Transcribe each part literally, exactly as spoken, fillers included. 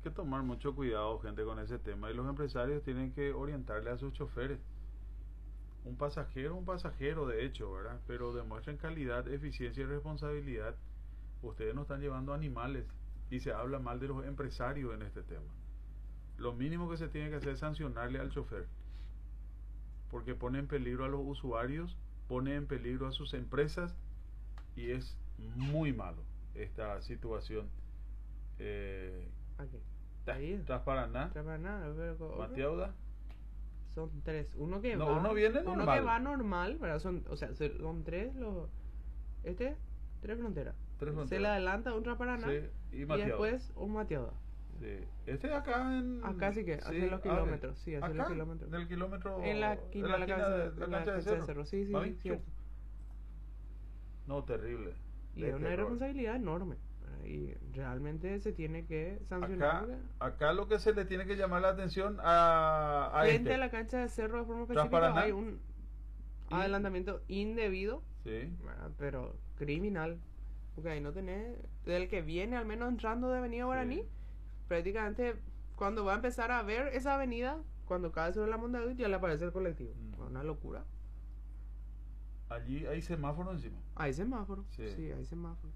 que tomar mucho cuidado, gente, con ese tema, y los empresarios tienen que orientarle a sus choferes. Un pasajero, un pasajero de hecho, ¿verdad? Pero demuestren calidad, eficiencia y responsabilidad. Ustedes no están llevando animales y se habla mal de los empresarios en este tema. Lo mínimo que se tiene que hacer es sancionarle al chofer, porque pone en peligro a los usuarios, pone en peligro a sus empresas, y es muy malo esta situación. Eh, Aquí. ta- Ahí. ¿Tras Paraná? Tras Paraná, a ver, otro. Matiauda. Son tres. Uno que No, va. uno viene Uno normal. que va normal, ¿verdad? Son, o sea, son tres los. Este, tres fronteras. Tres Se fronteras. le adelanta un Tras Paraná. Sí, y y Matiauda. después un Matiauda. Sí. Este de acá en... Acá sí que, hace los ah, kilómetros, sí, hace acá, los kilómetros. Del kilómetro... En la de esquina la de la esquina cancha, de, de la la cancha de cancha de cerro. cerro. Sí, sí, ¿Mami? sí, cierto. No, terrible. Y De es una terror. irresponsabilidad enorme, ¿verdad? Y realmente se tiene que sancionar. Acá, acá lo que se le tiene que llamar la atención a, a Frente este. a la cancha de cerro de forma Tras específica Paraná. hay un Y- adelantamiento indebido, Sí. ¿verdad? Pero criminal. Porque ahí no tenés. Del que viene al menos entrando de Avenida Guaraní, Sí. prácticamente cuando va a empezar a ver esa avenida, cuando cae sobre la Montagut, ya le aparece el colectivo. Mm. Una locura. Allí hay semáforo encima. Hay semáforo. Sí. Sí, hay semáforo.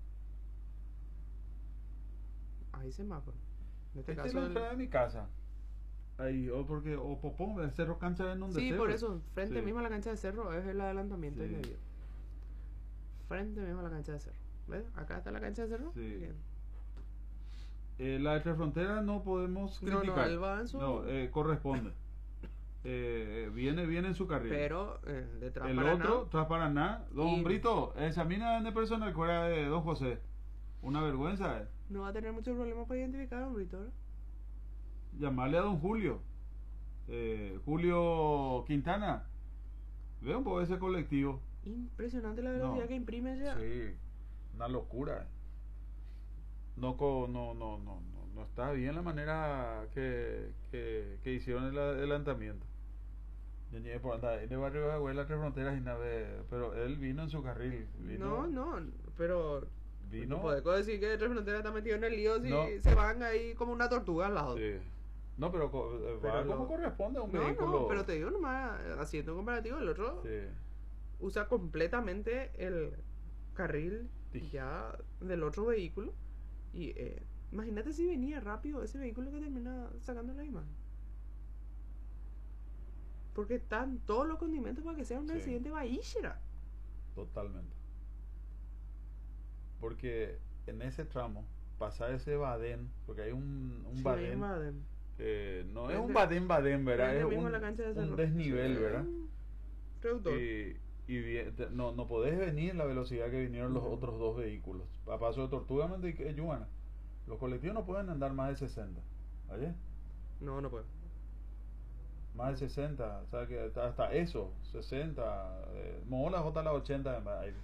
Hay semáforo. En este Esta es caso. la el- entrada de mi casa. Ahí, o porque, o Popón, el Cerro Cancha en donde Sí, esté, por ¿verdad? eso, frente Sí. mismo a la cancha de cerro es el adelantamiento Sí. indebido. Frente mismo a la cancha de cerro. ¿Ves? Acá está la cancha de cerro. Sí. Bien. Eh, la de Tres Fronteras no podemos No, no, criticar. él va en su- No, eh, corresponde. Eh, viene, viene en su carril. Pero eh, detrás el Paraná, otro, tras Paraná, don Y- Brito, examina de personal fuera de don José. Una vergüenza, eh. no va a tener muchos problemas para identificar a un Brito, ¿verdad? Llamarle a don Julio. Eh, Julio Quintana. Ve un poco ese colectivo. Impresionante la velocidad No. que imprime ya. Sí, una locura. No, co- no, no, no, no, no está bien la manera que, que, que hicieron el adelantamiento. Yo llegué por andar en el barrio de Abuela, Tres Fronteras y nave, pero él vino en su carril. Vino, No, no, pero Vino- no podés decir que Tres Fronteras está metido en el lío si No. se van ahí como una tortuga al lado. Sí. No, pero, co- eh, Pero va lo- como corresponde a un No, vehículo. no, pero te digo nomás, haciendo un comparativo, el otro Sí. usa completamente el carril Sí. ya del otro vehículo. Y eh, imagínate si venía rápido ese vehículo que termina sacando la imagen. Porque están todos los condimentos para que sea un Sí. accidente bahíchera. Totalmente. Porque en ese tramo, pasar ese badén, porque hay un, un Sí, badén, hay un badén. que no es Frente- un badén badén, ¿verdad? frente Es mismo a un, la cancha de un Cerro. desnivel, Sí, ¿verdad? un reductor. Y, y bien- te- no, no podés venir la velocidad que vinieron los No. otros dos vehículos. A paso de Tortuga Manda y que- Yuana. Los colectivos no pueden andar más de sesenta. ¿Oye? No, no puedo. Más de sesenta. O sea que hasta, hasta eso, sesenta. Eh, Mola J la ochenta en aire.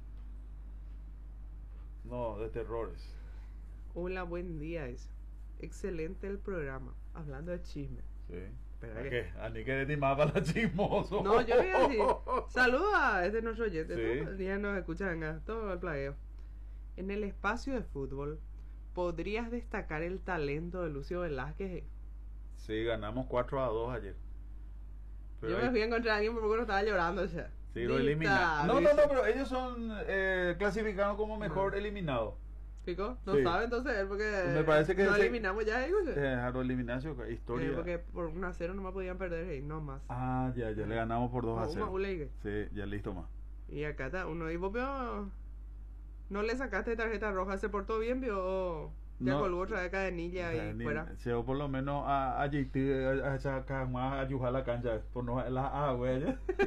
No, de terrores. Hola, buen día. Es excelente el programa. Hablando de chisme. Sí. Espera ¿A que- qué? A ni que de más para chismoso. No, yo le voy a decir. Saludos a este nuestro oyente. Sí. Todo el día nos escucha, venga, todo el plagueo. En el espacio de fútbol, ¿podrías destacar el talento de Lucio Velázquez? Sí, ganamos cuatro a dos ayer. Pero Yo hay- me fui a encontrar a alguien porque no estaba llorando ya. Sí, lo Dita, eliminan. No, no, dice. no, pero ellos son eh, clasificados como mejor No. eliminados. ¿Pico? No Sí. sabe entonces él porque Me parece que no ese- eliminamos ya, digo yo. Eh, a lo eliminación, historia. Eh, porque por un a cero no me podían perder y no más. Ah, ya, ya le ganamos por dos a No, cero. una ulegue. Sí, ya listo más. Y acá está uno. Y vos veo, no le sacaste tarjeta roja, se portó bien, vio. Ya No. colgó otra vez cadenilla Eh, y ni- fuera. Llegó por lo menos a, a J T, a sacar más a ayudar la cancha, por no las ah, güey.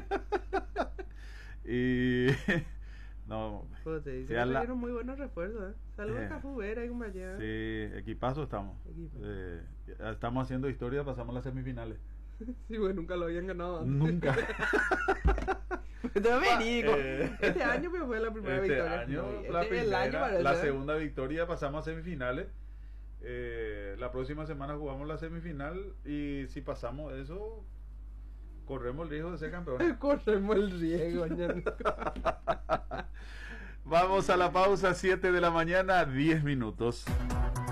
Y no, Pues te dice sí, que a la- salieron muy buenos refuerzos, ¿eh? Saludos Eh, a Cafú Vera y compañía. sí, equipazo estamos. Equipo. Eh, estamos haciendo historia, pasamos las semifinales. Sí, pues nunca lo habían ganado antes. Nunca. Entonces vení, co- Eh, este año pues, fue la primera este victoria. año, No, la, este es el primera, año parece, la ¿eh? segunda victoria, pasamos a semifinales. Eh, la próxima semana jugamos la semifinal y si pasamos eso, corremos el riesgo de ser campeones. Corremos el riesgo, ya. Vamos a la pausa, siete de la mañana, diez minutos.